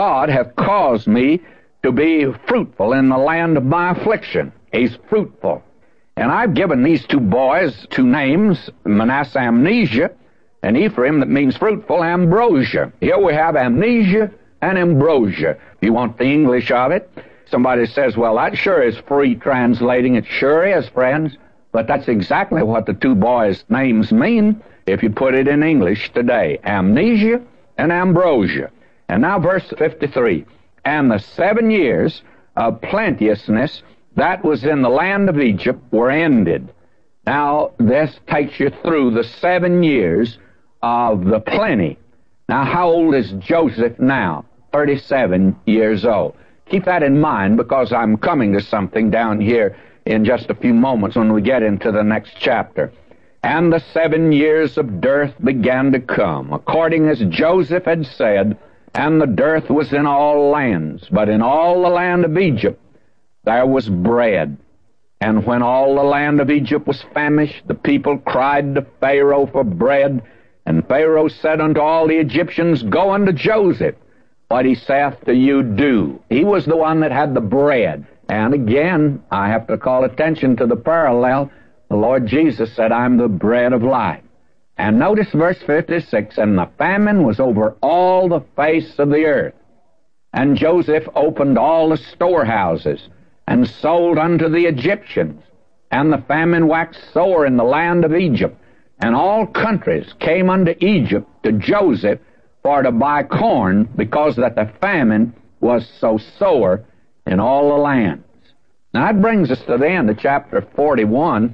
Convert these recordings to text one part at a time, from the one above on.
God hath caused me to be fruitful in the land of my affliction. He's fruitful. And I've given these two boys two names, Manasseh Amnesia, and Ephraim, that means fruitful, Ambrosia. Here we have amnesia and ambrosia. If you want the English of it, somebody says, well, that sure is free translating. It sure is, friends. But that's exactly what the two boys' names mean if you put it in English today. Amnesia and ambrosia. And now verse 53. And the 7 years of plenteousness that was in the land of Egypt were ended. Now, this takes you through the 7 years of the plenty. Now, how old is Joseph now? 37 years old. Keep that in mind, because I'm coming to something down here in just a few moments when we get into the next chapter. And the 7 years of dearth began to come, according as Joseph had said, and the dearth was in all lands, but in all the land of Egypt there was bread. And when all the land of Egypt was famished, the people cried to Pharaoh for bread. And Pharaoh said unto all the Egyptians, Go unto Joseph, what he saith to you do. He was the one that had the bread. And again, I have to call attention to the parallel. The Lord Jesus said, I'm the bread of life. And notice verse 56, and the famine was over all the face of the earth. And Joseph opened all the storehouses, and sold unto the Egyptians. And the famine waxed sore in the land of Egypt. And all countries came unto Egypt to Joseph for to buy corn, because that the famine was so sore in all the lands. Now that brings us to the end of chapter 41.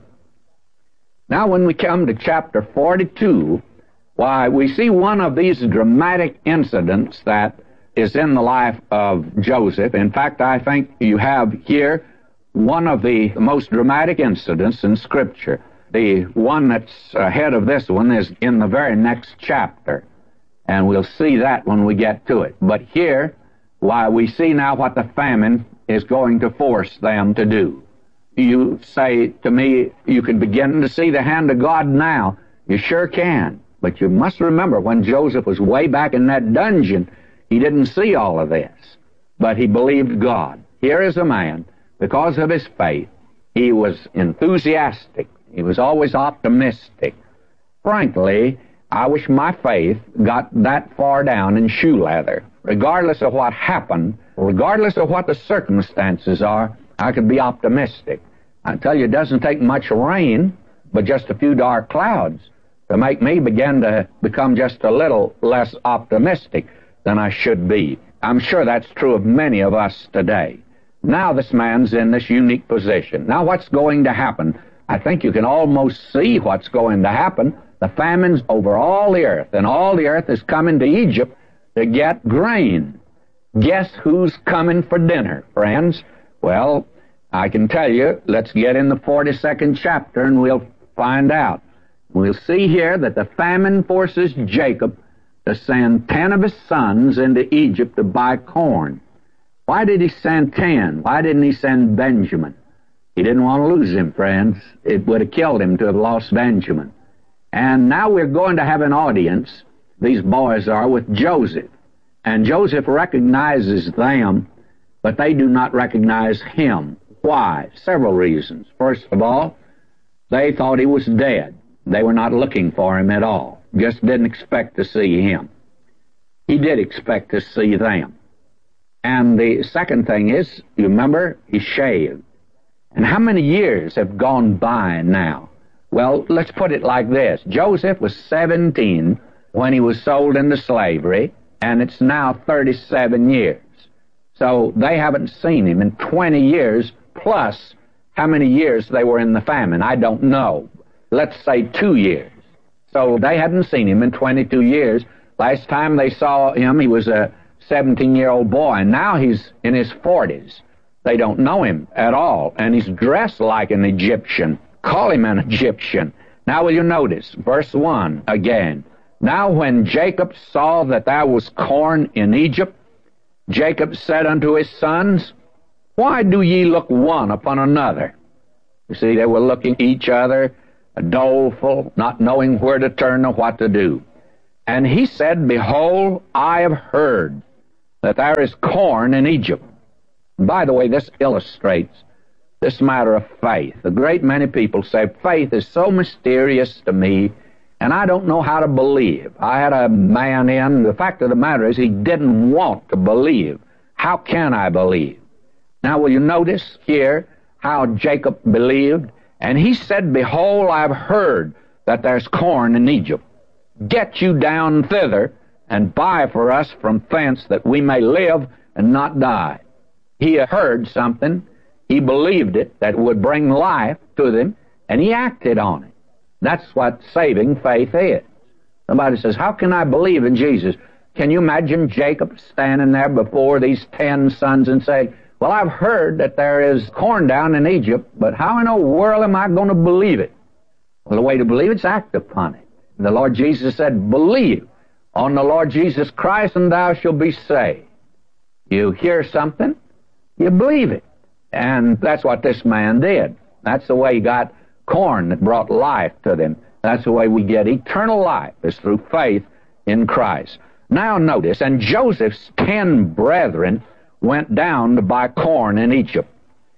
Now when we come to chapter 42, why, we see one of these dramatic incidents that is in the life of Joseph. In fact, I think you have here one of the most dramatic incidents in Scripture. The one that's ahead of this one is in the very next chapter, and we'll see that when we get to it. But here, why, we see now what the famine is going to force them to do. You say to me, you can begin to see the hand of God now. You sure can. But you must remember, when Joseph was way back in that dungeon, he didn't see all of this, but he believed God. Here is a man, because of his faith, he was enthusiastic. He was always optimistic. Frankly, I wish my faith got that far down in shoe leather. Regardless of what happened, regardless of what the circumstances are, I could be optimistic. I tell you, it doesn't take much rain, but just a few dark clouds to make me begin to become just a little less optimistic than I should be. I'm sure that's true of many of us today. Now this man's in this unique position. Now what's going to happen? I think you can almost see what's going to happen. The famine's over all the earth, and all the earth is coming to Egypt to get grain. Guess who's coming for dinner, friends? Well, I can tell you, let's get in the 42nd chapter and we'll find out. We'll see here that the famine forces Jacob to send 10 of his sons into Egypt to buy corn. Why did he send 10? Why didn't he send Benjamin? He didn't want to lose him, friends. It would have killed him to have lost Benjamin. And now we're going to have an audience, these boys are, with Joseph. And Joseph recognizes them, but they do not recognize him. Why? Several reasons. First of all, they thought he was dead. They were not looking for him at all. Just didn't expect to see him. He did expect to see them. And the second thing is, you remember, he shaved. And how many years have gone by now? Well, let's put it like this. Joseph was 17 when he was sold into slavery, and it's now 37 years. So they haven't seen him in 20 years, plus how many years they were in the famine. I don't know. Let's say 2 years. So they hadn't seen him in 22 years. Last time they saw him, he was a 17-year-old boy, and now he's in his 40s. They don't know him at all, and he's dressed like an Egyptian. Call him an Egyptian. Now will you notice, verse 1 again. Now when Jacob saw that there was corn in Egypt, Jacob said unto his sons, Why do ye look one upon another? You see, they were looking at each other, doleful, not knowing where to turn or what to do. And he said, Behold, I have heard that there is corn in Egypt. And by the way, this illustrates this matter of faith. A great many people say, faith is so mysterious to me, and I don't know how to believe. I had a man in, the fact of the matter is he didn't want to believe. How can I believe? Now, will you notice here how Jacob believed? And he said, behold, I've heard that there's corn in Egypt. Get you down thither and buy for us from thence that we may live and not die. He heard something. He believed it, that would bring life to them, and he acted on it. That's what saving faith is. Somebody says, how can I believe in Jesus? Can you imagine Jacob standing there before these 10 sons and saying, well, I've heard that there is corn down in Egypt, but how in the world am I going to believe it? Well, the way to believe it is act upon it. The Lord Jesus said, believe on the Lord Jesus Christ and thou shalt be saved. You hear something, you believe it. And that's what this man did. That's the way he got corn that brought life to them. That's the way we get eternal life, is through faith in Christ. Now notice, and Joseph's 10 brethren went down to buy corn in Egypt.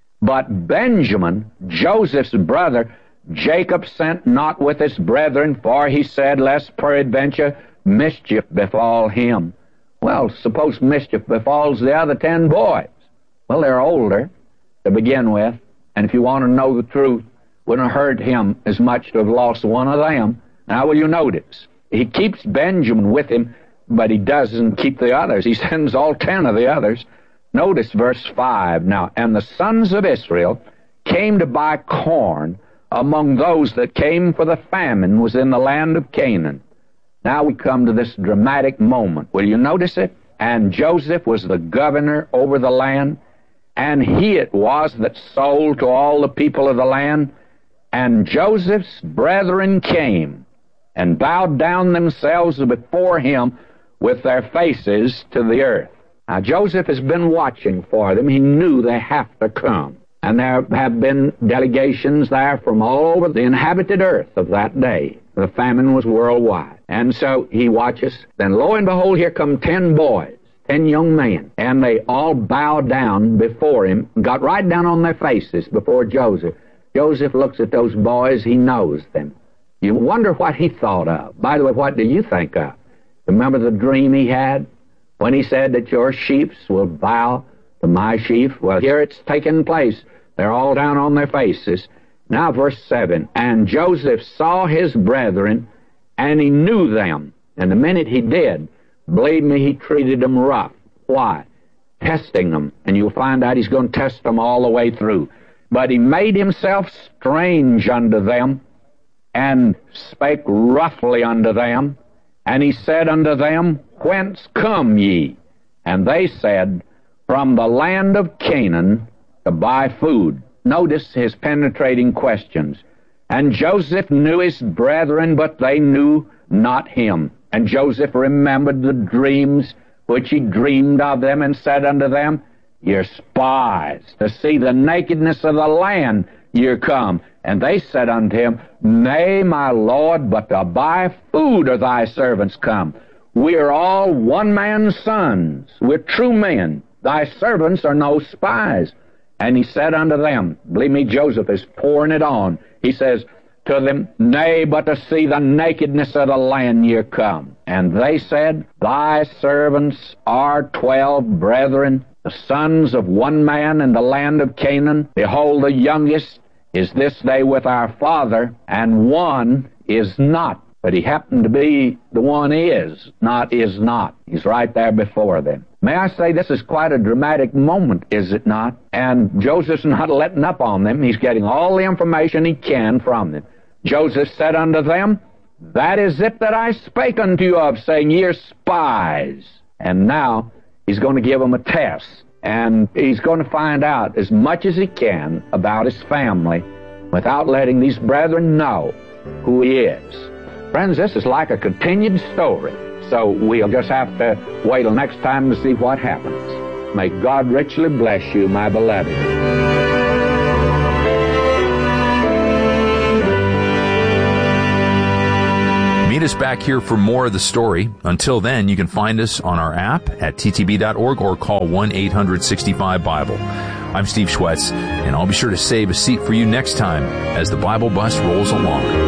But Benjamin, Joseph's brother, Jacob sent not with his brethren, for he said, lest peradventure mischief befall him. Well, suppose mischief befalls the other 10 boys. Well, they're older to begin with, and if you want to know the truth, wouldn't have hurt him as much to have lost one of them. Now, will you notice? He keeps Benjamin with him, but he doesn't keep the others. He sends all 10 of the others. Notice verse 5 now. And the sons of Israel came to buy corn among those that came, for the famine was in the land of Canaan. Now we come to this dramatic moment. Will you notice it? And Joseph was the governor over the land, and he it was that sold to all the people of the land. And Joseph's brethren came and bowed down themselves before him with their faces to the earth. Now, Joseph has been watching for them. He knew they have to come. And there have been delegations there from all over the inhabited earth of that day. The famine was worldwide. And so he watches. Then lo and behold, here come 10 boys, 10 young men. And they all bowed down before him, got right down on their faces before Joseph. Joseph looks at those boys. He knows them. You wonder what he thought of. By the way, what do you think of? Remember the dream he had when he said that your sheep will bow to my sheep? Well, here it's taken place. They're all down on their faces. Now, verse 7, and Joseph saw his brethren, and he knew them. And the minute he did, believe me, he treated them rough. Why? Testing them. And you'll find out he's going to test them all the way through. But he made himself strange unto them, and spake roughly unto them. And he said unto them, whence come ye? And they said, from the land of Canaan, to buy food. Notice his penetrating questions. And Joseph knew his brethren, but they knew not him. And Joseph remembered the dreams which he dreamed of them, and said unto them, You're spies, to see the nakedness of the land you're come. And they said unto him, Nay, my lord, but to buy food are thy servants come. We are all one man's sons. We're true men. Thy servants are no spies. And he said unto them, believe me, Joseph is pouring it on. He says to them, Nay, but to see the nakedness of the land you're come. And they said, Thy servants are 12 brethren, the sons of one man in the land of Canaan. Behold, the youngest is this day with our father, and one is not. But he happened to be the one is not. He's right there before them. May I say, this is quite a dramatic moment, is it not? And Joseph's not letting up on them. He's getting all the information he can from them. Joseph said unto them, That is it that I spake unto you of, saying, Ye are spies. And now he's going to give them a test. And he's going to find out as much as he can about his family without letting these brethren know who he is. Friends, this is like a continued story, so we'll just have to wait till next time to see what happens. May God richly bless you, my beloved. Meet us back here for more of the story. Until then, you can find us on our app at ttb.org or call 1-800-65-BIBLE. I'm Steve Schwetz, and I'll be sure to save a seat for you next time as the Bible Bus rolls along.